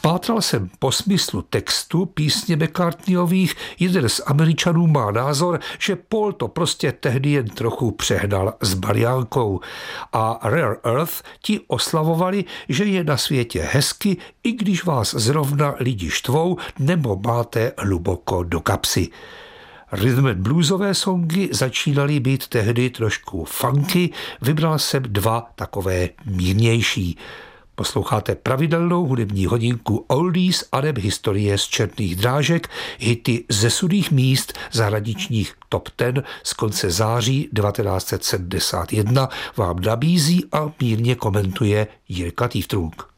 Pátral jsem po smyslu textu písně McCartneyových, jeden z Američanů má názor, že Paul to prostě tehdy jen trochu přehnal s bariánkou. A Rare Earth ti oslavovali, že je na světě hezky, i když vás zrovna lidi štvou nebo máte hluboko do kapsy. Rhythm and bluesové songy začínaly být tehdy trošku funky, vybral jsem dva takové mírnější. Posloucháte pravidelnou hudební hodinku Oldies a neb historie z černých drážek, hity ze sudých míst zahraničních top 10 z konce září 1971 vám nabízí a mírně komentuje Jirka Týftrunk.